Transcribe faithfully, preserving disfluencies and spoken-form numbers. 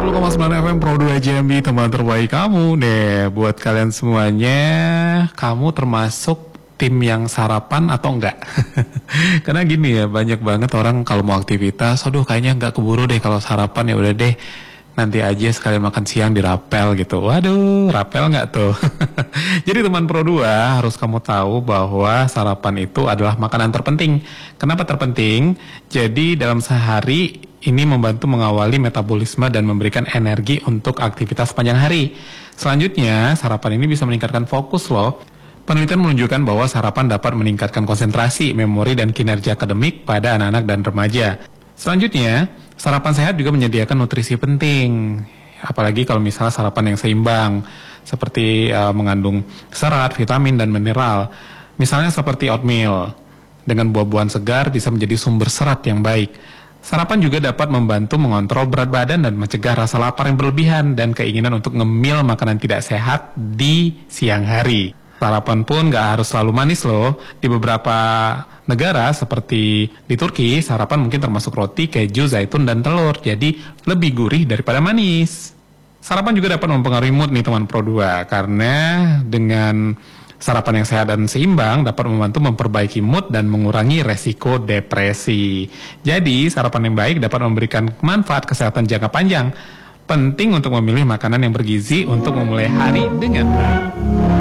satu koma sembilan F M Pro dua J M B, teman terbaik kamu deh. Buat kalian semuanya, kamu termasuk tim yang sarapan atau enggak? Karena gini ya, banyak banget orang kalau mau aktivitas, aduh kayaknya enggak keburu deh kalau sarapan, ya udah deh nanti aja sekalian makan siang dirapel gitu. Waduh, rapel nggak tuh? Jadi teman Pro dua, harus kamu tahu bahwa sarapan itu adalah makanan terpenting. Kenapa terpenting? Jadi dalam sehari ini membantu mengawali metabolisme dan memberikan energi untuk aktivitas sepanjang hari. Selanjutnya, sarapan ini bisa meningkatkan fokus loh. Penelitian menunjukkan bahwa sarapan dapat meningkatkan konsentrasi, memori, dan kinerja akademik pada anak-anak dan remaja. Selanjutnya, sarapan sehat juga menyediakan nutrisi penting. Apalagi kalau misalnya sarapan yang seimbang, seperti uh, mengandung serat, vitamin, dan mineral. Misalnya seperti oatmeal, dengan buah-buahan segar bisa menjadi sumber serat yang baik. Sarapan juga dapat membantu mengontrol berat badan dan mencegah rasa lapar yang berlebihan dan keinginan untuk ngemil makanan tidak sehat di siang hari. Sarapan pun gak harus selalu manis loh. Di beberapa negara seperti di Turki, sarapan mungkin termasuk roti, keju, zaitun, dan telur. Jadi lebih gurih daripada manis. Sarapan juga dapat mempengaruhi mood nih teman Pro dua. Karena dengan sarapan yang sehat dan seimbang dapat membantu memperbaiki mood dan mengurangi resiko depresi. Jadi sarapan yang baik dapat memberikan manfaat kesehatan jangka panjang. Penting untuk memilih makanan yang bergizi untuk memulai hari dengan baik.